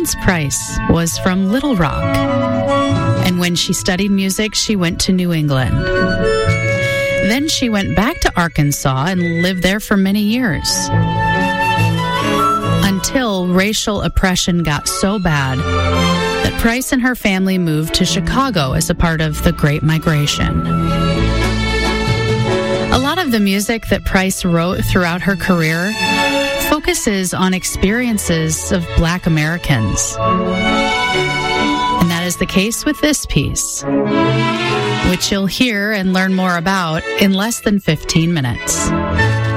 Constance Price was from Little Rock, and when she studied music, she went to New England. Then she went back to Arkansas and lived there for many years, until racial oppression got so bad that Price and her family moved to Chicago as a part of the Great Migration. A lot of the music that Price wrote throughout her career focuses on experiences of Black Americans. And that is the case with this piece, which you'll hear and learn more about in less than 15 minutes.